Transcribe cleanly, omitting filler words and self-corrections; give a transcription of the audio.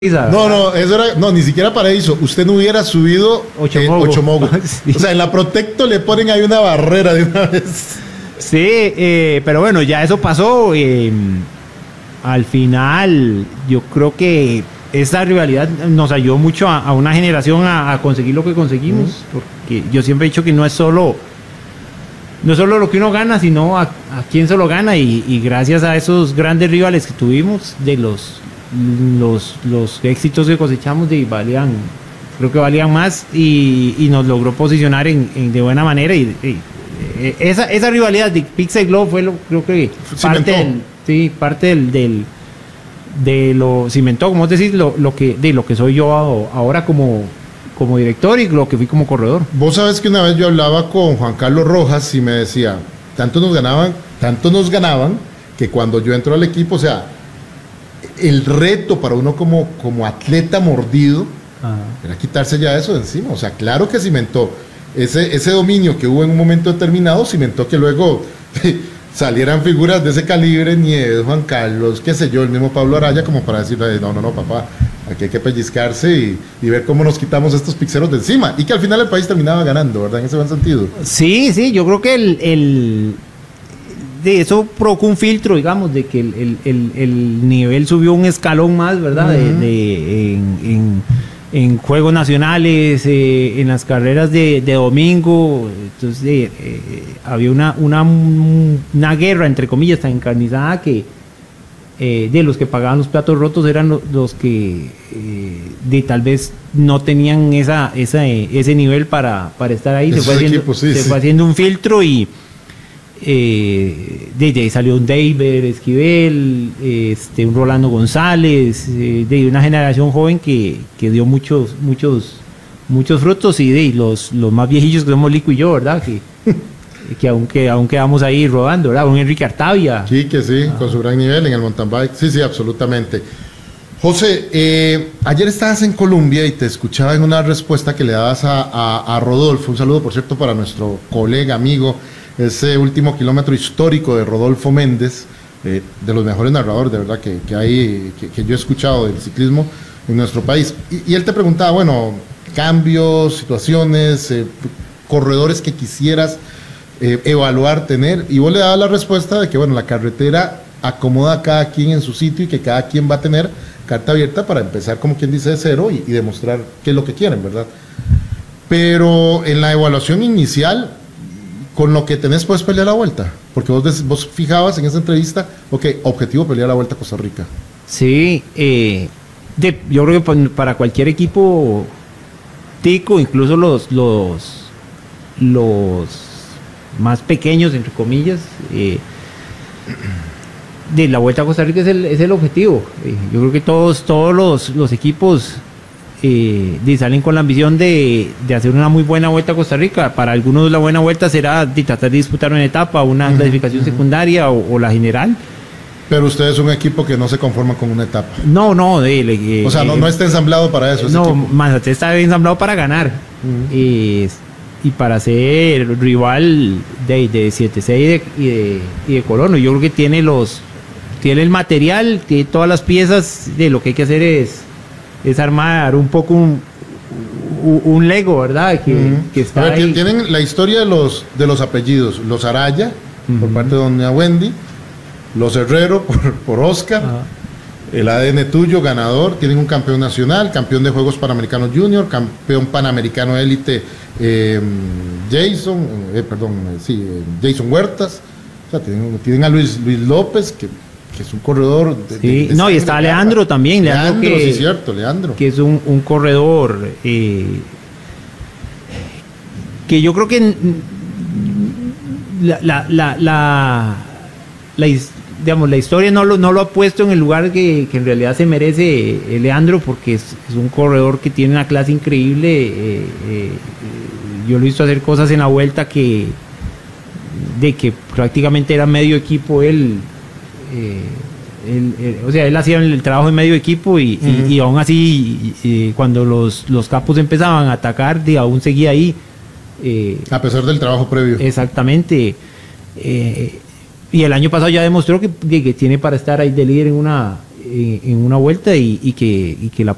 No, eso era, no, ni siquiera paraíso. Usted no hubiera subido Ochomogo. Sí. O sea, en la Protecto le ponen ahí una barrera de una vez. Sí, pero bueno, ya eso pasó. Al final, yo creo que esta rivalidad nos ayudó mucho a una generación a conseguir lo que conseguimos. Porque yo siempre he dicho que no es solo lo que uno gana, sino a quién se lo gana. Y gracias a esos grandes rivales que tuvimos, de los éxitos que cosechamos creo que valían más y nos logró posicionar de buena manera y esa rivalidad de Pixel Globe fue creo que parte de lo cimentó, como decir, lo que soy yo ahora como director y lo que fui como corredor. Vos sabés que una vez yo hablaba con Juan Carlos Rojas y me decía, tanto nos ganaban que cuando yo entro al equipo, o sea, el reto para uno como atleta mordido era quitarse ya eso de encima. O sea, claro que cimentó ese dominio que hubo en un momento determinado, cimentó que luego salieran figuras de ese calibre, Nieves, Juan Carlos, qué sé yo, el mismo Pablo Araya, como para decirle, no, papá, aquí hay que pellizcarse y ver cómo nos quitamos estos pixeros de encima. Y que al final el país terminaba ganando, ¿verdad? En ese buen sentido. Sí, yo creo que de eso provocó un filtro, digamos, de que el nivel subió un escalón más, ¿verdad? En juegos nacionales, en las carreras de domingo. Entonces había una guerra, entre comillas, tan encarnizada que de los que pagaban los platos rotos eran los que tal vez no tenían ese nivel para estar ahí. Se fue haciendo un filtro y de ahí salió un David Esquivel, un Rolando González, de una generación joven que dio muchos frutos y de los más viejillos que somos Lico y yo, ¿verdad? Que aún quedamos ahí rodando, ¿verdad? Un Enrique Artavia. Sí, con su gran nivel en el mountain bike. Sí, absolutamente. José, ayer estabas en Colombia y te escuchaba en una respuesta que le dabas a Rodolfo. Un saludo, por cierto, para nuestro colega, amigo, ese último kilómetro histórico de Rodolfo Méndez, de los mejores narradores, de verdad, que yo he escuchado del ciclismo en nuestro país. Y él te preguntaba, bueno, cambios, situaciones, corredores que quisieras evaluar, tener, y vos le dabas la respuesta de que, bueno, la carretera acomoda a cada quien en su sitio y que cada quien va a tener carta abierta para empezar, como quien dice, de cero y demostrar qué es lo que quieren, ¿verdad? Pero en la evaluación inicial, con lo que tenés puedes pelear la vuelta, porque vos fijabas en esa entrevista, objetivo pelear la vuelta a Costa Rica. Sí, yo creo que para cualquier equipo tico, incluso los más pequeños, entre comillas, de la Vuelta a Costa Rica es el objetivo. Yo creo que todos los equipos salen con la ambición de hacer una muy buena Vuelta a Costa Rica. Para algunos la buena vuelta será tratar de disputar una etapa, una clasificación secundaria o la general. Pero usted es un equipo que no se conforma con una etapa. No. O sea, no está ensamblado para eso. No, Mazatec está ensamblado para ganar. Y para ser rival de 7-6 y de Colono. Yo creo que tiene el material, tiene todas las piezas. De lo que hay que hacer es armar un poco un Lego, ¿verdad? Que está ahí. Tienen la historia de los apellidos. Los Araya, por parte de doña Wendy. Los Herrero, por Oscar. El ADN tuyo, ganador. Tienen un campeón nacional, campeón de Juegos Panamericanos Junior, campeón panamericano élite, Jason Huertas. O sea, tienen a Luis López, que es un corredor. Y está Leandro también. Leandro, sí, cierto, Leandro. Que es un corredor que yo creo que la historia no lo ha puesto en el lugar que en realidad se merece Leandro, porque es un corredor que tiene una clase increíble. Yo lo he visto hacer cosas en la vuelta que prácticamente era medio equipo él. O sea, él hacía el trabajo de medio equipo y aún así cuando los capos empezaban a atacar, aún seguía ahí. A pesar del trabajo previo. Exactamente. Y el año pasado ya demostró que tiene para estar ahí de líder en una vuelta y que la